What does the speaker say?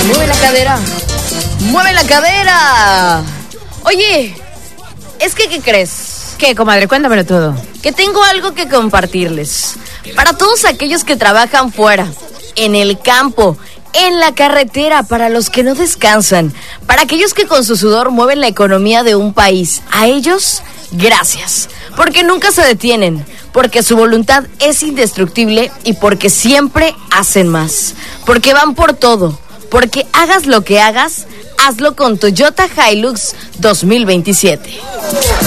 Mueve la cadera. ¡Mueve la cadera! Oye, es que, ¿qué crees? ¿Qué, comadre? Cuéntamelo todo. Que tengo algo que compartirles. Para todos aquellos que trabajan fuera, en el campo, en la carretera, para los que no descansan, para aquellos que con su sudor mueven la economía de un país. A ellos, gracias. Porque nunca se detienen, porque su voluntad es indestructible y porque siempre hacen más. Porque van por todo. Porque hagas lo que hagas, hazlo con Toyota Hilux 2027.